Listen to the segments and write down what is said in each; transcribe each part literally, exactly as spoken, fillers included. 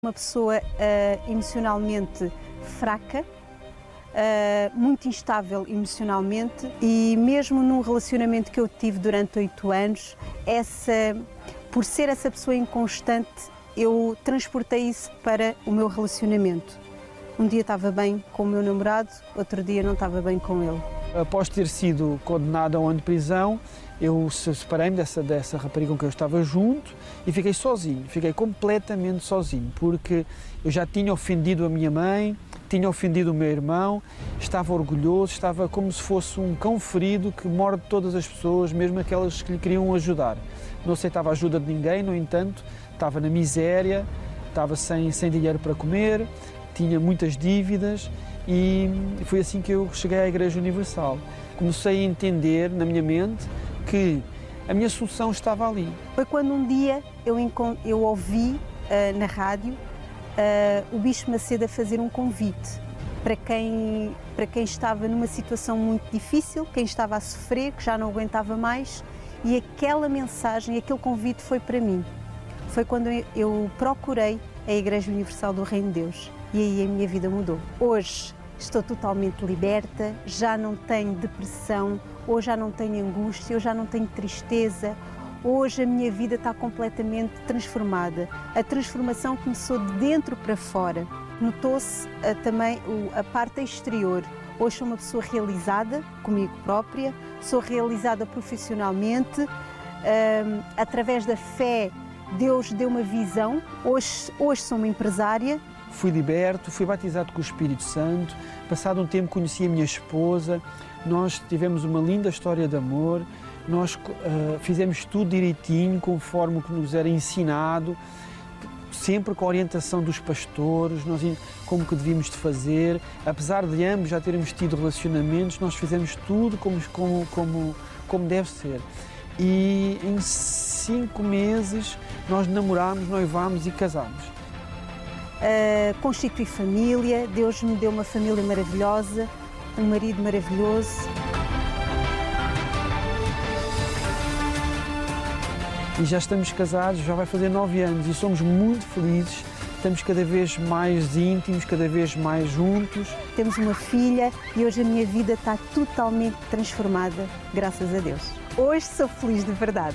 Uma pessoa uh, emocionalmente fraca, uh, muito instável emocionalmente, e mesmo num relacionamento que eu tive durante oito anos, essa, por ser essa pessoa inconstante, eu transportei isso para o meu relacionamento. Um dia estava bem com o meu namorado, outro dia não estava bem com ele. Após ter sido condenado a um ano de prisão, eu separei-me dessa, dessa rapariga com quem eu estava junto e fiquei sozinho, fiquei completamente sozinho, porque eu já tinha ofendido a minha mãe, tinha ofendido o meu irmão, estava orgulhoso, estava como se fosse um cão ferido que morde todas as pessoas, mesmo aquelas que lhe queriam ajudar. Não aceitava a ajuda de ninguém, no entanto, estava na miséria, estava sem, sem dinheiro para comer, tinha muitas dívidas e foi assim que eu cheguei à Igreja Universal. Comecei a entender na minha mente que a minha solução estava ali. Foi quando um dia eu, eu ouvi uh, na rádio uh, o Bispo Macedo a fazer um convite para quem, para quem estava numa situação muito difícil, quem estava a sofrer, que já não aguentava mais, e aquela mensagem, aquele convite foi para mim. Foi quando eu procurei a Igreja Universal do Reino de Deus e aí a minha vida mudou. Hoje estou totalmente liberta, já não tenho depressão, hoje já não tenho angústia, hoje já não tenho tristeza, hoje a minha vida está completamente transformada. A transformação começou de dentro para fora. Notou-se uh, também uh, a parte exterior. Hoje sou uma pessoa realizada comigo própria, sou realizada profissionalmente, uh, através da fé Deus deu uma visão, hoje, hoje sou uma empresária. Fui liberto, fui batizado com o Espírito Santo, passado um tempo conheci a minha esposa, nós tivemos uma linda história de amor, nós uh, fizemos tudo direitinho, conforme o que nos era ensinado, sempre com a orientação dos pastores, nós, como que devíamos de fazer. Apesar de ambos já termos tido relacionamentos, nós fizemos tudo como, como, como, como deve ser. E em cinco meses nós namorámos, noivámos e casámos. Uh, constitui família, Deus me deu uma família maravilhosa, um marido maravilhoso. E já estamos casados, já vai fazer nove anos e somos muito felizes, estamos cada vez mais íntimos, cada vez mais juntos. Temos uma filha e hoje a minha vida está totalmente transformada, graças a Deus. Hoje sou feliz de verdade.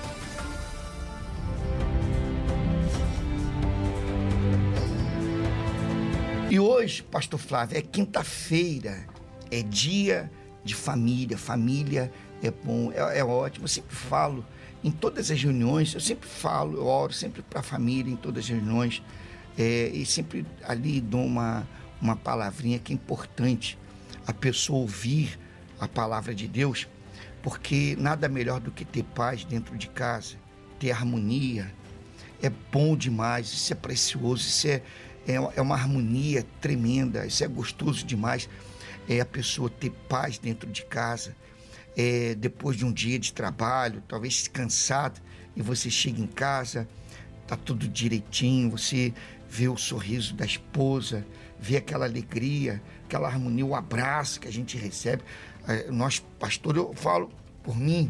E hoje, Pastor Flávio, é quinta-feira, é dia de família, família é bom, é, é ótimo. Eu sempre falo, em todas as reuniões, eu sempre falo, eu oro sempre para a família, em todas as reuniões, é, e sempre ali dou uma, uma palavrinha que é importante a pessoa ouvir a palavra de Deus, porque nada melhor do que ter paz dentro de casa, ter harmonia, é bom demais, isso é precioso, isso é É uma harmonia tremenda, isso é gostoso demais, é a pessoa ter paz dentro de casa, é, depois de um dia de trabalho, talvez cansado, e você chega em casa, tá tudo direitinho, você vê o sorriso da esposa, vê aquela alegria, aquela harmonia, o abraço que a gente recebe. É, nós, pastor, eu falo por mim,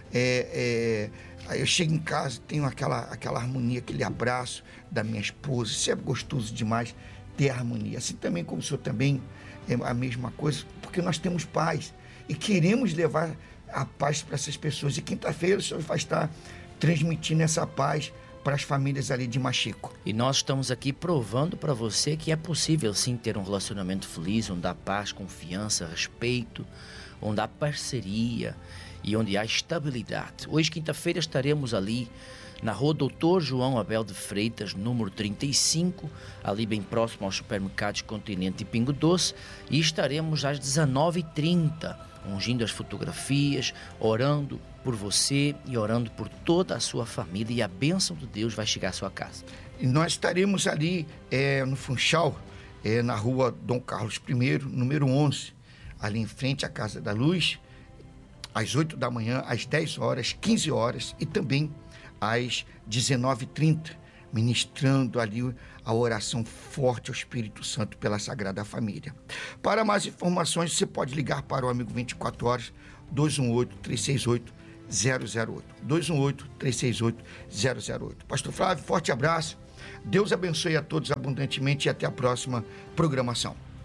é, é, eu chego em casa, tenho aquela, aquela harmonia, aquele abraço da minha esposa, isso é gostoso demais, ter harmonia. Assim também como o senhor também é a mesma coisa, porque nós temos paz e queremos levar a paz para essas pessoas. E quinta-feira o senhor vai estar transmitindo essa paz para as famílias ali de Machico. E nós estamos aqui provando para você que é possível sim ter um relacionamento feliz, onde há paz, confiança, respeito, onde há parceria e onde há estabilidade. Hoje, quinta-feira, estaremos ali na rua Doutor João Abel de Freitas, número trinta e cinco, ali bem próximo aos supermercados Continente e Pingo Doce, e estaremos às dezenove e trinta, ungindo as fotografias, orando por você e orando por toda a sua família, e a bênção de Deus vai chegar à sua casa. E nós estaremos ali é, no Funchal, é, na rua Dom Carlos I, número onze, ali em frente à Casa da Luz, às oito da manhã, às dez horas, quinze horas e também às dezenove e trinta, ministrando ali a oração forte ao Espírito Santo pela Sagrada Família. Para mais informações, você pode ligar para o Amigo vinte e quatro horas, dois um oito, três seis oito, zero zero oito. dois um oito, três seis oito, zero zero oito. Pastor Flávio, forte abraço. Deus abençoe a todos abundantemente e até a próxima programação.